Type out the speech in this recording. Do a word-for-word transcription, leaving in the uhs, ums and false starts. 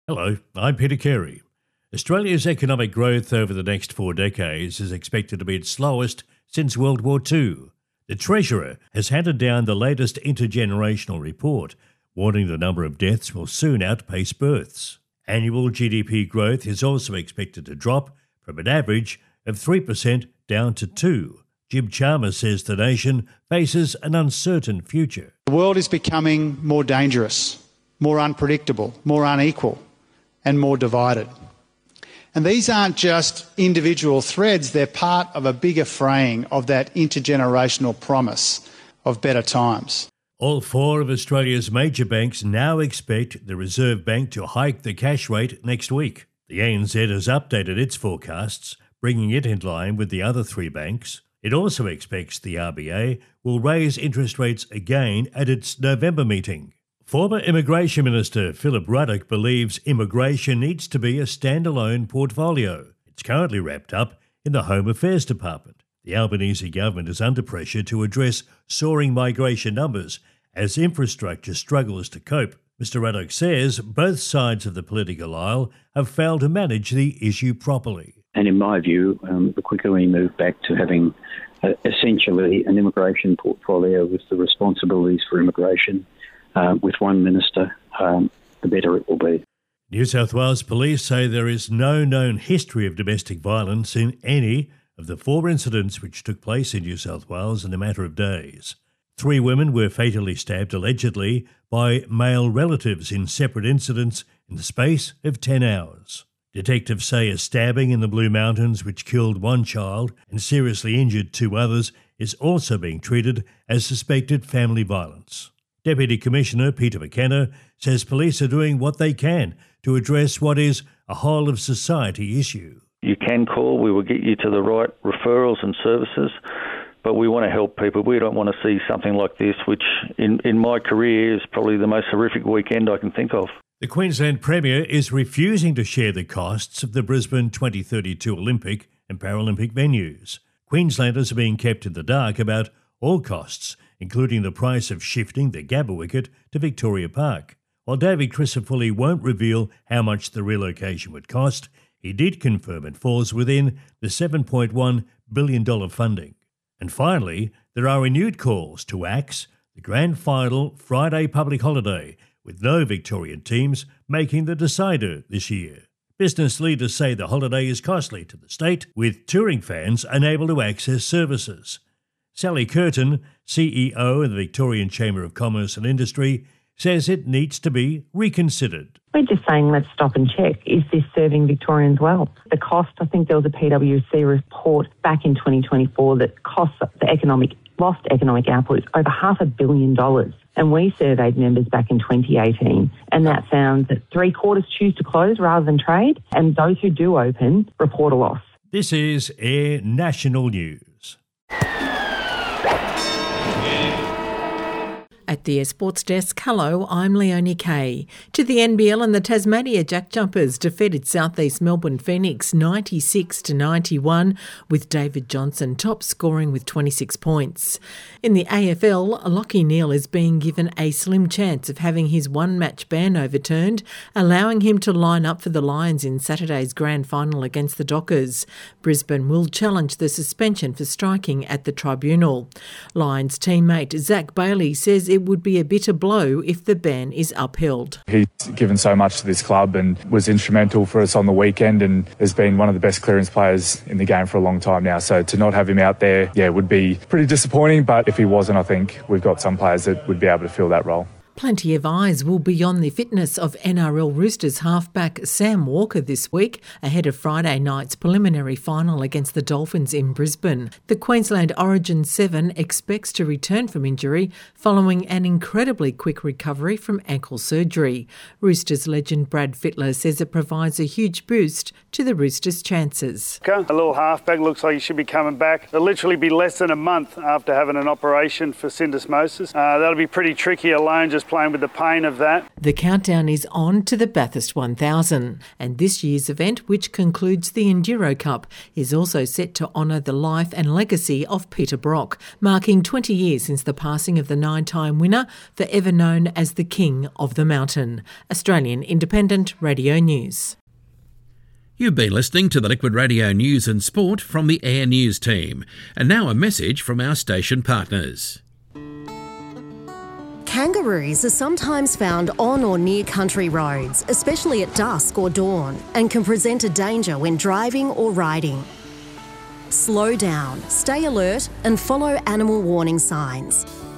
Hello, I'm Peter Carey. Australia's economic growth over the next four decades is expected to be its slowest since World War Two. The Treasurer has handed down the latest intergenerational report, warning the number of deaths will soon outpace births. Annual G D P growth is also expected to drop from an average of three percent down to two percent. Jim Chalmers says the nation faces an uncertain future. The world is becoming more dangerous, more unpredictable, more unequal, and more divided. And these aren't just individual threads, they're part of a bigger fraying of that intergenerational promise of better times. All four of Australia's major banks now expect the Reserve Bank to hike the cash rate next week. The A N Z has updated its forecasts, bringing it in line with the other three banks. It also expects the R B A will raise interest rates again at its November meeting. Former Immigration Minister Philip Ruddock believes immigration needs to be a standalone portfolio. It's currently wrapped up in the Home Affairs Department. The Albanese government is under pressure to address soaring migration numbers as infrastructure struggles to cope. Mister Ruddock says both sides of the political aisle have failed to manage the issue properly. And in my view, um, the quicker we move back to having uh, essentially an immigration portfolio with the responsibilities for immigration uh, with one minister, um, the better it will be. New South Wales police say there is no known history of domestic violence in any of the four incidents which took place in New South Wales in a matter of days. Three women were fatally stabbed allegedly by male relatives in separate incidents in the space of ten hours. Detectives say a stabbing in the Blue Mountains which killed one child and seriously injured two others is also being treated as suspected family violence. Deputy Commissioner Peter McKenna says police are doing what they can to address what is a whole-of-society issue. You can call, we will get you to the right referrals and services, but we want to help people. We don't want to see something like this, which in, in my career is probably the most horrific weekend I can think of. The Queensland Premier is refusing to share the costs of the Brisbane twenty thirty-two Olympic and Paralympic venues. Queenslanders are being kept in the dark about all costs, including the price of shifting the Gabba wicket to Victoria Park. While David Crisafulli won't reveal how much the relocation would cost, he did confirm it falls within the seven point one billion dollars funding. And finally, there are renewed calls to axe the grand final Friday public holiday, with no Victorian teams making the decider this year. Business leaders say the holiday is costly to the state, with touring fans unable to access services. Sally Curtin, C E O of the Victorian Chamber of Commerce and Industry, says it needs to be reconsidered. We're just saying let's stop and check. Is this serving Victorians well? The cost, I think there was a P W C report back in twenty twenty-four that costs the economic lost economic output is over half a billion dollars. And we surveyed members back in twenty eighteen, and that found that three quarters choose to close rather than trade, and those who do open report a loss. This is Air National News. At the Air Sports Desk, hello, I'm Leonie Kay. To the N B L, and the Tasmania Jack Jumpers defeated South East Melbourne Phoenix ninety-six to ninety-one, with David Johnson top scoring with twenty-six points. In the A F L, Lachie Neale is being given a slim chance of having his one-match ban overturned, allowing him to line up for the Lions in Saturday's grand final against the Dockers. Brisbane will challenge the suspension for striking at the tribunal. Lions teammate Zach Bailey says it would be a bitter blow if the ban is upheld. He's given so much to this club and was instrumental for us on the weekend, and has been one of the best clearance players in the game for a long time now. So to not have him out there, yeah, would be pretty disappointing. But if he wasn't, I think we've got some players that would be able to fill that role. Plenty of eyes will be on the fitness of N R L Roosters halfback Sam Walker this week, ahead of Friday night's preliminary final against the Dolphins in Brisbane. The Queensland Origin seven expects to return from injury following an incredibly quick recovery from ankle surgery. Roosters legend Brad Fittler says it provides a huge boost to the Roosters' chances. A little halfback looks like he should be coming back. It'll literally be less than a month after having an operation for syndesmosis. Uh, that'll be pretty tricky alone, just playing with the pain of that. The countdown is on to the Bathurst one thousand, and this year's event, which concludes the Enduro Cup, is also set to honour the life and legacy of Peter Brock, marking twenty years since the passing of the nine-time winner, forever known as the King of the Mountain. Australian Independent Radio News. You've been listening to the Liquid Radio News and Sport from the Air News team. And now a message from our station partners. Kangaroos are sometimes found on or near country roads, especially at dusk or dawn, and can present a danger when driving or riding. Slow down, stay alert and follow animal warning signs.